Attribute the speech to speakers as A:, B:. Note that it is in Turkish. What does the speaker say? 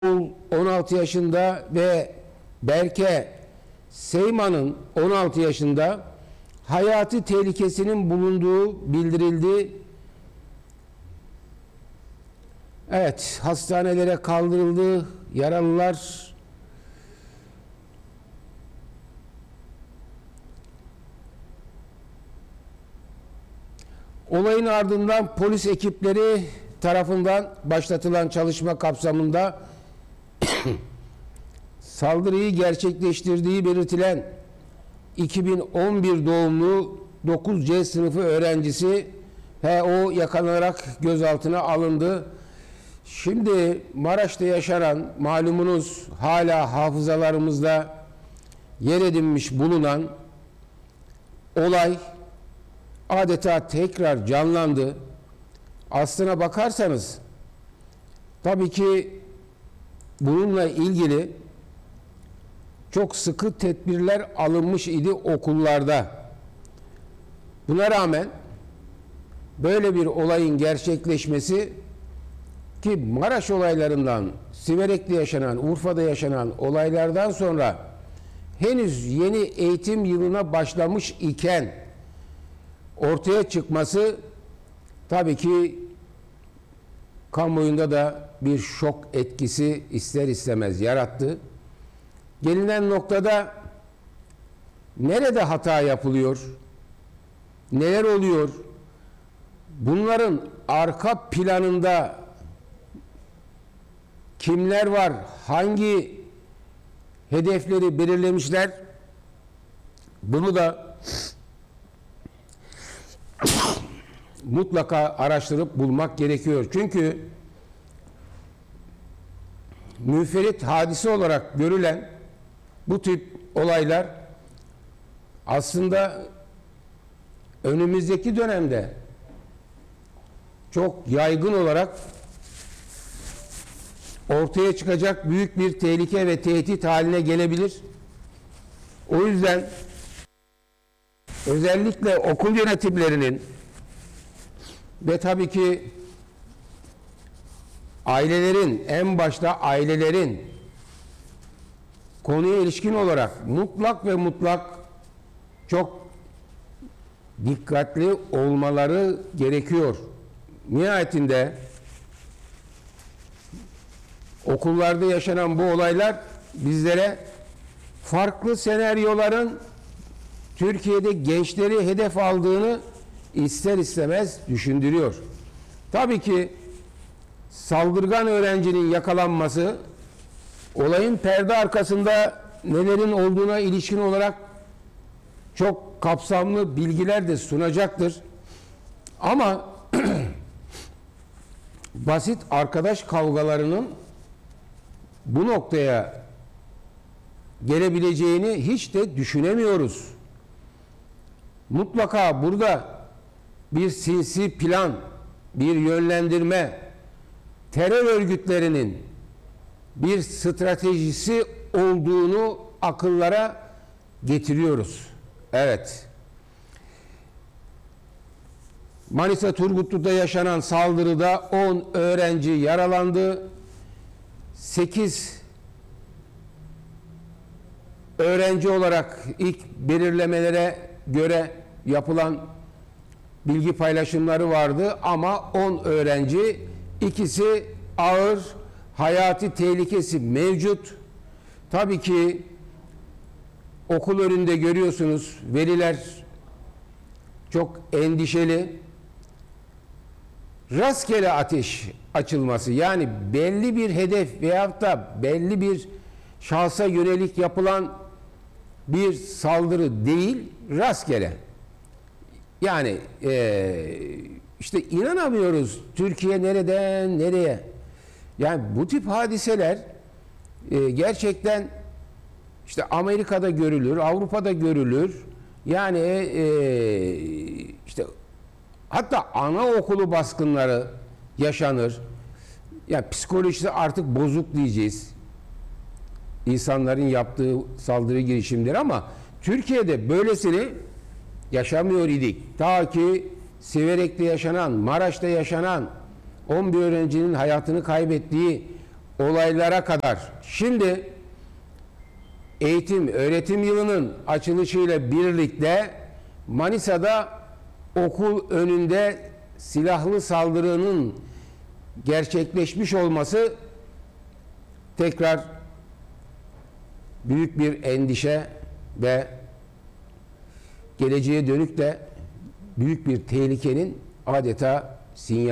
A: 16 yaşında ve Berke Seyman'ın 16 yaşında hayati tehlikesinin bulunduğu bildirildi. Evet, hastanelere kaldırıldı. Yaralılar olayın ardından polis ekipleri tarafından başlatılan çalışma kapsamında saldırıyı gerçekleştirdiği belirtilen 2011 doğumlu 9C sınıfı öğrencisi H.O. yakalanarak gözaltına alındı. Şimdi Maraş'ta yaşanan, malumunuz hala hafızalarımızda yer edinmiş bulunan olay adeta tekrar canlandı. Aslına bakarsanız tabii ki bununla ilgili çok sıkı tedbirler alınmış idi okullarda. Buna rağmen böyle bir olayın gerçekleşmesi, ki Maraş olaylarından, Siverek'te yaşanan, Urfa'da yaşanan olaylardan sonra henüz yeni eğitim yılına başlamış iken ortaya çıkması tabii ki kamuoyunda da bir şok etkisi ister istemez yarattı. Gelinen noktada nerede hata yapılıyor? Neler oluyor? Bunların arka planında kimler var? Hangi hedefleri belirlemişler? Bunu da mutlaka araştırıp bulmak gerekiyor. Çünkü müferit hadise olarak görülen bu tip olaylar aslında önümüzdeki dönemde çok yaygın olarak ortaya çıkacak büyük bir tehlike ve tehdit haline gelebilir. O yüzden özellikle okul yönetimlerinin ve tabii ki ailelerin, en başta ailelerin konuya ilişkin olarak mutlak çok dikkatli olmaları gerekiyor. Nihayetinde okullarda yaşanan bu olaylar bizlere farklı senaryoların Türkiye'de gençleri hedef aldığını ister istemez düşündürüyor. Tabii ki saldırgan öğrencinin yakalanması olayın perde arkasında nelerin olduğuna ilişkin olarak çok kapsamlı bilgiler de sunacaktır. Ama basit arkadaş kavgalarının bu noktaya gelebileceğini hiç de düşünemiyoruz. Mutlaka burada bir sinsi plan, bir yönlendirme, terör örgütlerinin bir stratejisi olduğunu akıllara getiriyoruz. Evet. Manisa Turgutlu'da yaşanan saldırıda 10 öğrenci yaralandı. 8 öğrenci olarak ilk belirlemelere göre yapılan bilgi paylaşımları vardı ama 10 öğrenci, ikisi ağır hayati tehlikesi mevcut. Tabii ki okul önünde görüyorsunuz, veliler çok endişeli. Rastgele ateş açılması, yani belli bir hedef veyahut da belli bir şahsa yönelik yapılan bir saldırı değil, rastgele. Yani işte inanamıyoruz Türkiye nereden nereye. Yani bu tip hadiseler gerçekten işte Amerika'da görülür, Avrupa'da görülür. Yani işte hatta anaokulu baskınları yaşanır. Yani psikolojisi artık bozuk diyeceğiz İnsanların yaptığı saldırı girişimleri, ama Türkiye'de böylesini yaşamıyor idik. Ta ki Siverek'te yaşanan, Maraş'ta yaşanan 11 öğrencinin hayatını kaybettiği olaylara kadar. Şimdi eğitim, öğretim yılının açılışıyla birlikte Manisa'da okul önünde silahlı saldırının gerçekleşmiş olması tekrar büyük bir endişe ve geleceğe dönük de büyük bir tehlikenin adeta sinyali.